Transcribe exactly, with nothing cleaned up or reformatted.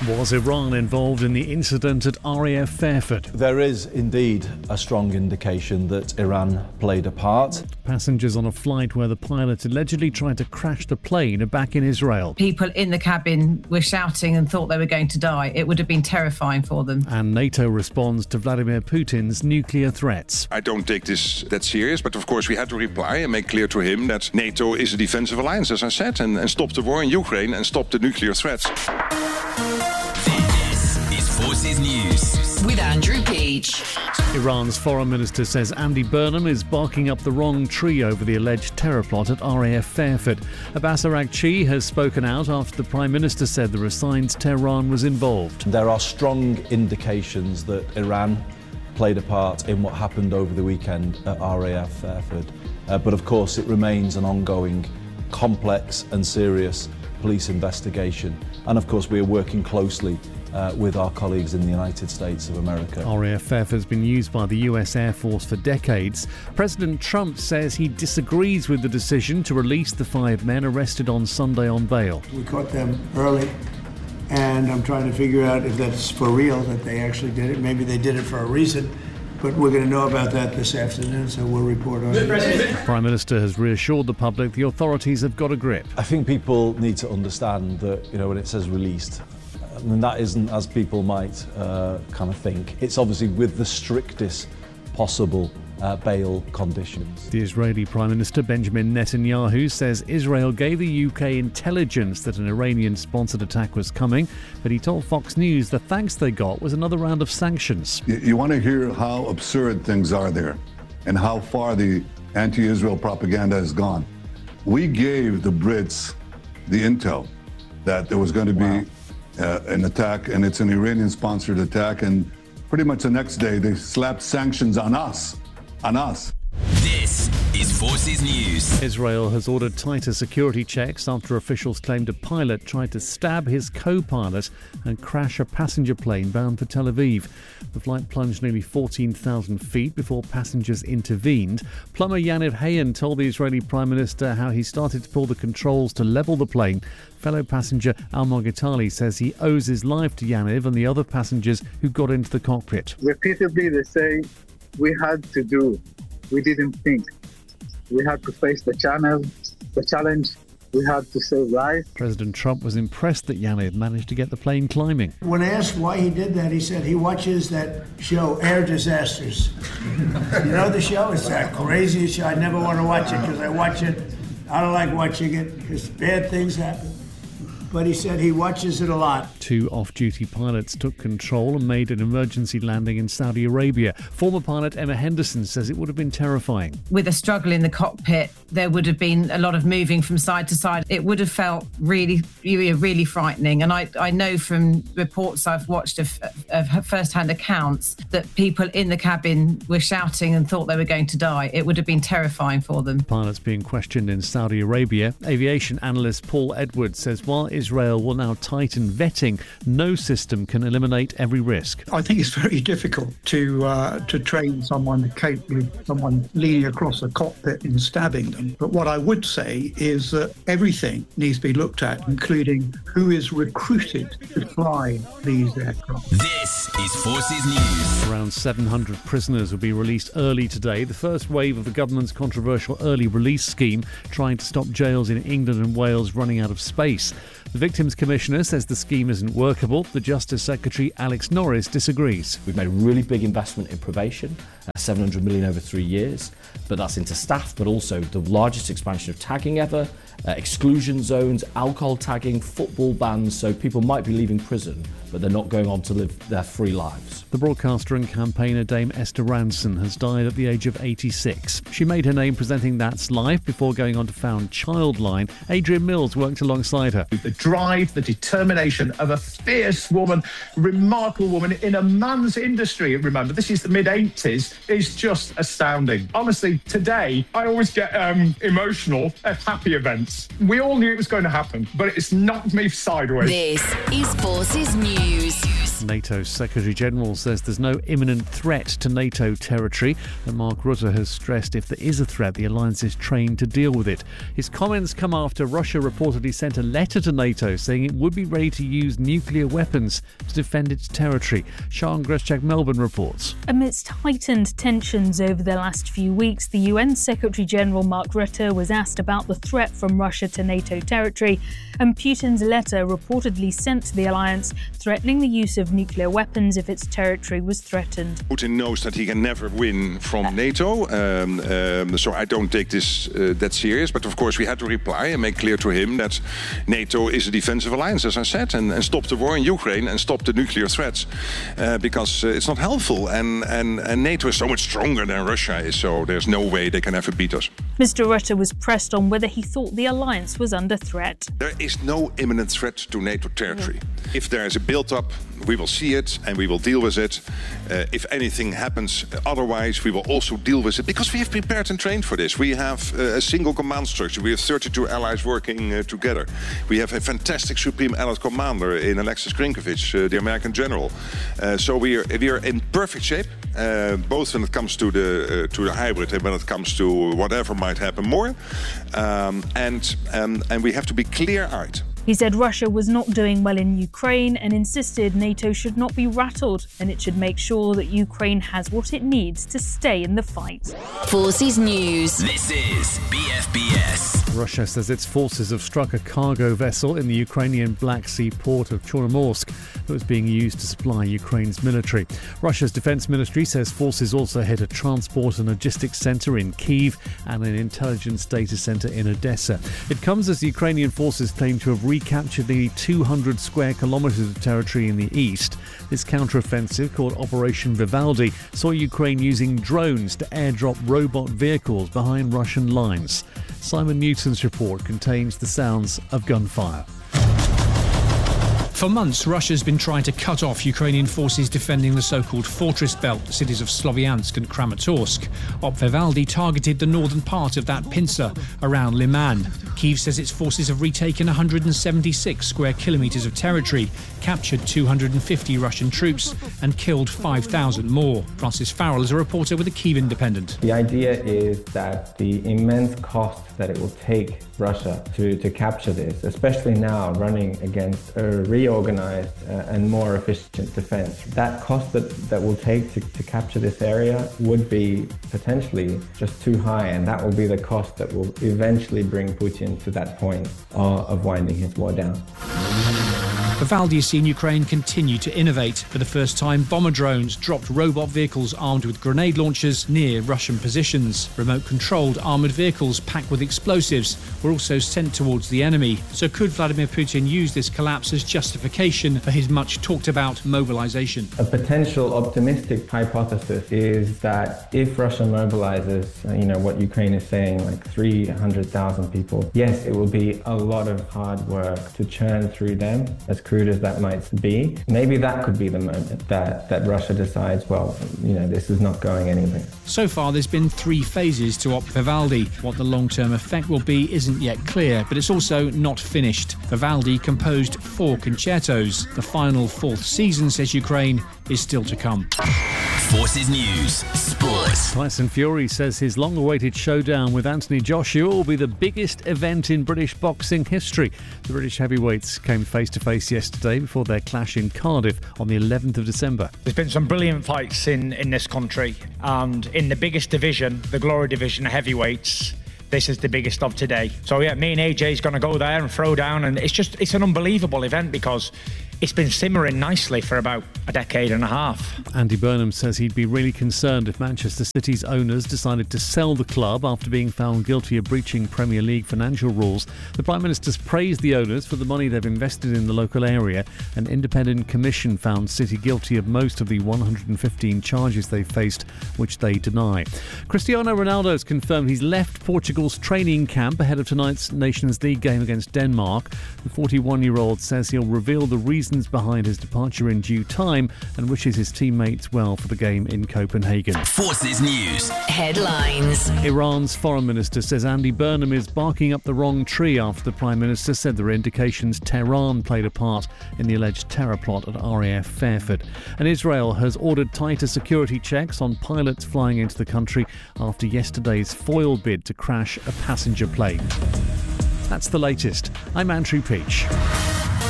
Was Iran involved in the incident at R A F Fairford? There is indeed a strong indication that Iran played a part. Passengers on a flight where the pilot allegedly tried to crash the plane are back in Israel. People in the cabin were shouting and thought they were going to die. It would have been terrifying for them. And NATO responds to Vladimir Putin's nuclear threats. I don't take this that serious, but of course we had to reply and make clear to him that NATO is a defensive alliance, as I said, and, and stop the war in Ukraine and stop the nuclear threats. This is Forces News with Andrew Peach. Iran's foreign minister says Andy Burnham is barking up the wrong tree over the alleged terror plot at R A F Fairford. Abbas Araghchi has spoken out after the Prime Minister said there are signs Tehran was involved. There are strong indications that Iran played a part in what happened over the weekend at R A F Fairford. Uh, but of course it remains an ongoing, complex and serious police investigation. And of course we are working closely uh, with our colleagues in the United States of America. R A F Fairford has been used by the U S Air Force for decades. President Trump says he disagrees with the decision to release the five men arrested on Sunday on bail. We caught them early, and I'm trying to figure out if that's for real, that they actually did it. Maybe they did it for a reason. But we're going to know about that this afternoon, so we'll report on it. The Prime Minister has reassured the public the authorities have got a grip. I think people need to understand that, you know, when it says released, I mean, that isn't as people might uh, kind of think. It's obviously with the strictest possible uh, bail conditions. The Israeli Prime Minister Benjamin Netanyahu says Israel gave the U K intelligence that an Iranian-sponsored attack was coming, but he told Fox News the thanks they got was another round of sanctions. You, you want to hear how absurd things are there and how far the anti-Israel propaganda has gone. We gave the Brits the intel that there was going to be wow. uh, an attack, and it's an Iranian-sponsored attack, and pretty much the next day they slapped sanctions on us. On us. This is Forces News. Israel has ordered tighter security checks after officials claimed a pilot tried to stab his co-pilot and crash a passenger plane bound for Tel Aviv. The flight plunged nearly fourteen thousand feet before passengers intervened. Plumber Yaniv Hayan told the Israeli Prime Minister how he started to pull the controls to level the plane. Fellow passenger Almog Itali says he owes his life to Yaniv and the other passengers who got into the cockpit. Repeatedly they say, we had to do, we didn't think. We had to face the channel, the challenge, we had to save lives. President Trump was impressed that Yaniv managed to get the plane climbing. When asked why he did that, he said he watches that show, Air Disasters. You know the show? It's that crazy show. I never want to watch it because I watch it. I don't like watching it because bad things happen. But he said he watches it a lot. Two off-duty pilots took control and made an emergency landing in Saudi Arabia. Former pilot Emma Henderson says it would have been terrifying. With a struggle in the cockpit, there would have been a lot of moving from side to side. It would have felt really, really, really frightening. And I, I know from reports I've watched of, of first-hand accounts that people in the cabin were shouting and thought they were going to die. It would have been terrifying for them. Pilots being questioned in Saudi Arabia. Aviation analyst Paul Edwards says while Israel will now tighten vetting, no system can eliminate every risk. I think it's very difficult to uh, to train someone to cope with someone leaning across a cockpit and stabbing them. But what I would say is that everything needs to be looked at, including who is recruited to fly these aircraft. This is Forces News. Around seven hundred prisoners will be released early today, the first wave of the government's controversial early release scheme trying to stop jails in England and Wales running out of space. The Victims Commissioner says the scheme isn't workable. The Justice Secretary, Alex Norris, disagrees. We've made a really big investment in probation, uh, seven hundred million over three years, but that's into staff, but also the largest expansion of tagging ever, uh, exclusion zones, alcohol tagging, football bans, so people might be leaving prison, but they're not going on to live their free lives. The broadcaster and campaigner Dame Esther Ranson has died at the age of eighty-six. She made her name presenting That's Life before going on to found Childline. Adrian Mills worked alongside her. The drive, the determination of a fierce woman, remarkable woman in a man's industry. Remember, this is the mid-eighties, is just astounding. Honestly, today, I always get um, emotional at happy events. We all knew it was going to happen, but it's knocked me sideways. This is Forces News. NATO's Secretary-General says there's no imminent threat to NATO territory, and Mark Rutte has stressed if there is a threat, the alliance is trained to deal with it. His comments come after Russia reportedly sent a letter to NATO saying it would be ready to use nuclear weapons to defend its territory. Sian Greschak, Melbourne reports. Amidst heightened tensions over the last few weeks, the U N Secretary-General Mark Rutte was asked about the threat from Russia to NATO territory, and Putin's letter reportedly sent to the alliance threatening the use of nuclear weapons if its territory was threatened. Putin knows that he can never win from NATO, um, um, so I don't take this uh, that serious. But of course we had to reply and make clear to him that NATO is a defensive alliance, as I said, and, and stop the war in Ukraine and stop the nuclear threats, uh, because uh, it's not helpful. And, and, and NATO is so much stronger than Russia is, so there's no way they can ever beat us. Mister Rutte was pressed on whether he thought the alliance was under threat. There is no imminent threat to NATO territory. Yeah. If there is a build-up, we will see it and we will deal with it. Uh, if anything happens otherwise, we will also deal with it, because we have prepared and trained for this. We have uh, a single command structure. We have thirty-two allies working uh, together. We have a fantastic Supreme Allied Commander in Alexis Krinkovich, uh, the American general. Uh, so we are, we are in perfect shape, uh, both when it comes to the, uh, to the hybrid and when it comes to whatever might happen more. Um, and, um, and we have to be clear-eyed. He said Russia was not doing well in Ukraine and insisted NATO should not be rattled and it should make sure that Ukraine has what it needs to stay in the fight. Forces News. This is B F B S. Russia says its forces have struck a cargo vessel in the Ukrainian Black Sea port of Chornomorsk that was being used to supply Ukraine's military. Russia's defense ministry says forces also hit a transport and logistics centre in Kyiv and an intelligence data centre in Odessa. It comes as the Ukrainian forces claim to have recaptured nearly two hundred square kilometres of territory in the east. This counter-offensive, called Operation Vivaldi, saw Ukraine using drones to airdrop robot vehicles behind Russian lines. Simon Newton's report contains the sounds of gunfire. For months, Russia's been trying to cut off Ukrainian forces defending the so-called fortress belt, the cities of Sloviansk and Kramatorsk. Op Vivaldi targeted the northern part of that pincer around Liman. Kyiv says its forces have retaken one hundred seventy-six square kilometres of territory, captured two hundred fifty Russian troops and killed five thousand more. Francis Farrell is a reporter with the Kyiv Independent. The idea is that the immense cost that it will take Russia to, to capture this, especially now running against a reorganized uh, and more efficient defense. That cost that, that will take to, to capture this area would be potentially just too high, and that will be the cost that will eventually bring Putin to that point uh, of winding his war down. Vivaldi has seen Ukraine continue to innovate. For the first time, bomber drones dropped robot vehicles armed with grenade launchers near Russian positions. Remote-controlled armoured vehicles packed with explosives were also sent towards the enemy. So could Vladimir Putin use this collapse as justification for his much-talked-about mobilization? A potential optimistic hypothesis is that if Russia mobilizes, uh, you know, what Ukraine is saying, like three hundred thousand people, yes, it will be a lot of hard work to churn through them, as crude as that might be. Maybe that could be the moment that, that Russia decides, well, you know, this is not going anywhere. So far, there's been three phases to Op Vivaldi. What the long-term effect will be isn't yet clear, but it's also not finished. Vivaldi composed four concertos. The final fourth season, says Ukraine, is still to come. Forces News Sports. Tyson Fury says his long-awaited showdown with Anthony Joshua will be the biggest event in British boxing history. The British heavyweights came face-to-face yesterday before their clash in Cardiff on the eleventh of December. There's been some brilliant fights in, in this country, and in the biggest division, the Glory Division heavyweights, this is the biggest of today. So yeah, me and A J's going to go there and throw down, and it's just, it's an unbelievable event because it's been simmering nicely for about a decade and a half. Andy Burnham says he'd be really concerned if Manchester City's owners decided to sell the club after being found guilty of breaching Premier League financial rules. The Prime Minister's praised the owners for the money they've invested in the local area. An independent commission found City guilty of most of the one hundred fifteen charges they faced, which they deny. Cristiano Ronaldo has confirmed he's left Portugal's training camp ahead of tonight's Nations League game against Denmark. The forty-one-year-old says he'll reveal the reason reasons behind his departure in due time and wishes his teammates well for the game in Copenhagen. Forces News headlines. Iran's foreign minister says Andy Burnham is barking up the wrong tree after the Prime Minister said there are indications Tehran played a part in the alleged terror plot at R A F Fairford. And Israel has ordered tighter security checks on pilots flying into the country after yesterday's foiled bid to crash a passenger plane. That's the latest. I'm Andrew Peach.